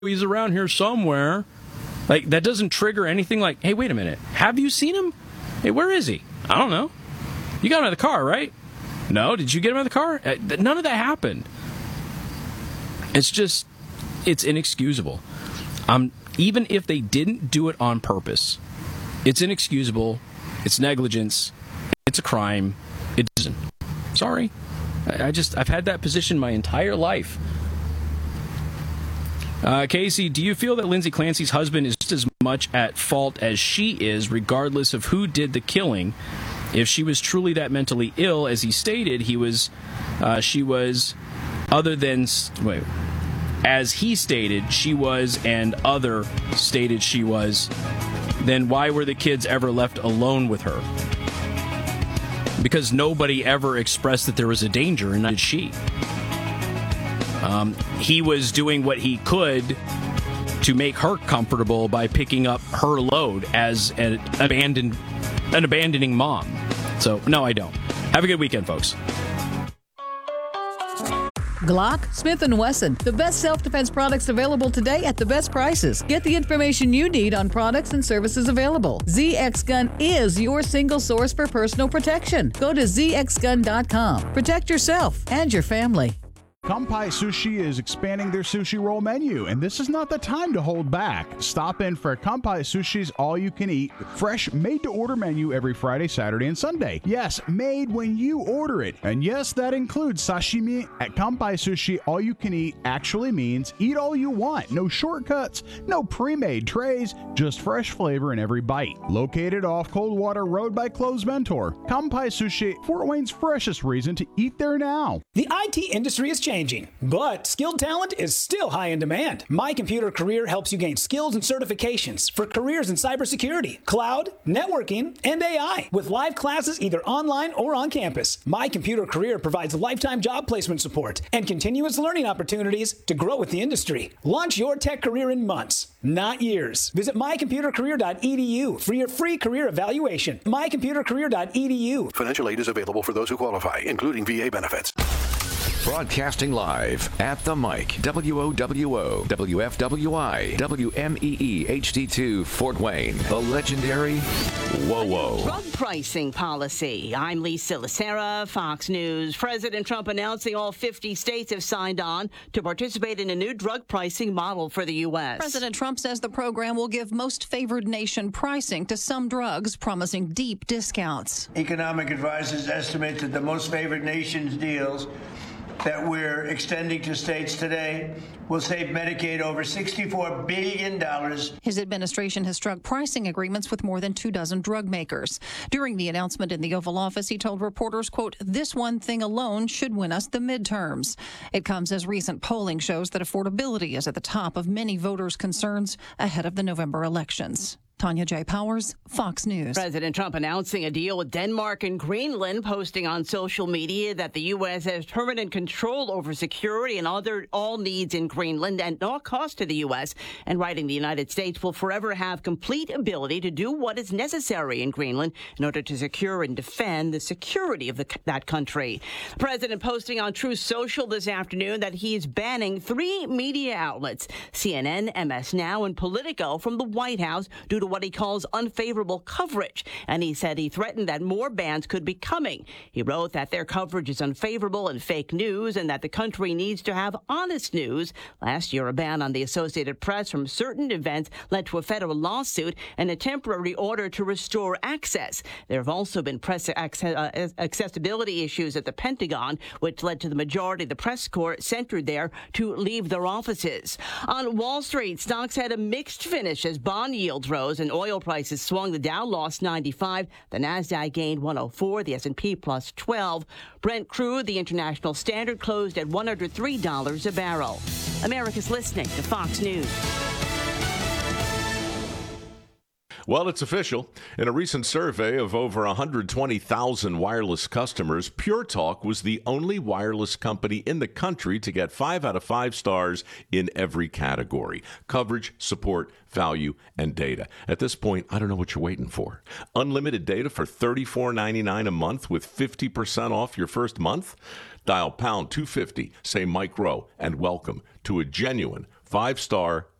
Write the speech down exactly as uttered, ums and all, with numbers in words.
he's around here somewhere. Like, that doesn't trigger anything like, hey, wait a minute. Have you seen him? Hey, where is he? I don't know. You got him out of the car, right? No, did you get him out of the car? Uh, none of that happened. It's just, it's inexcusable. Um, even if they didn't do it on purpose, it's inexcusable. It's negligence. It's a crime. It isn't. Sorry. I, I just, I've had that position my entire life. Uh, Casey, do you feel that Lindsay Clancy's husband is just as much at fault as she is, regardless of who did the killing? If she was truly that mentally ill, as he stated, he was, uh, she was, other than, wait, as he stated, she was, and other stated she was, then why were the kids ever left alone with her? Because nobody ever expressed that there was a danger, and neither did she. Um, he was doing what he could to make her comfortable by picking up her load as an abandoned, an abandoning mom. So, no, I don't. Have a good weekend, folks. Glock, Smith and Wesson, the best self-defense products available today at the best prices. Get the information you need on products and services available. Z X Gun is your single source for personal protection. Go to z x gun dot com. Protect yourself and your family. Kampai Sushi is expanding their sushi roll menu, and this is not the time to hold back. Stop in for Kampai Sushi's all-you-can-eat, fresh, made-to-order menu every Friday, Saturday, and Sunday. Yes, made when you order it. And yes, that includes sashimi. At Kampai Sushi, all-you-can-eat actually means eat all you want. No shortcuts, no pre-made trays, just fresh flavor in every bite. Located off Coldwater Road by Cloves Mentor, Kampai Sushi, Fort Wayne's freshest reason to eat there now. The I T industry is changing. Changing, but skilled talent is still high in demand. My Computer Career helps you gain skills and certifications for careers in cybersecurity, cloud, networking, and A I with live classes either online or on campus. My Computer Career provides lifetime job placement support and continuous learning opportunities to grow with the industry. Launch your tech career in months, not years. Visit my computer career dot e d u for your free career evaluation. my computer career dot e d u. Financial aid is available for those who qualify, including V A benefits. Broadcasting live at the mic, W O W O, W F W I, W M E E H D two, Fort Wayne, the legendary Whoa Whoa. Drug pricing policy. I'm Lisa Lacera, Fox News. President Trump announcing all fifty states have signed on to participate in a new drug pricing model for the U S. President Trump says the program will give most favored nation pricing to some drugs, promising deep discounts. Economic advisors estimate that the most favored nations deals that we're extending to states today will save Medicaid over sixty-four billion dollars. His administration has struck pricing agreements with more than two dozen drug makers. During the announcement in the Oval Office, he told reporters, quote, this one thing alone should win us the midterms. It comes as recent polling shows that affordability is at the top of many voters' concerns ahead of the November elections. Tanya J. Powers, Fox News. President Trump announcing a deal with Denmark and Greenland, posting on social media that the U S has permanent control over security and other all needs in Greenland at no cost to the U S, and writing the United States will forever have complete ability to do what is necessary in Greenland in order to secure and defend the security of the, that country. The president posting on Truth Social this afternoon that he is banning three media outlets, C N N, M S Now, and Politico, from the White House due to what he calls unfavorable coverage. And he said he threatened that more bans could be coming. He wrote that their coverage is unfavorable and fake news and that the country needs to have honest news. Last year, a ban on the Associated Press from certain events led to a federal lawsuit and a temporary order to restore access. There have also been press access, uh, accessibility issues at the Pentagon, which led to the majority of the press corps centered there to leave their offices. On Wall Street, stocks had a mixed finish as bond yields rose and oil prices swung. The Dow lost ninety-five. The Nasdaq gained one oh four. The S and P plus twelve. Brent crude, the international standard, closed at one hundred three dollars a barrel. America's listening to Fox News. Well, it's official. In a recent survey of over one hundred twenty thousand wireless customers, Pure Talk was the only wireless company in the country to get five out of five stars in every category: coverage, support, value, and data. At this point, I don't know what you're waiting for. Unlimited data for thirty-four ninety-nine a month with fifty percent off your first month? Dial pound two fifty, say Mike Rowe, and welcome to a genuine Five-star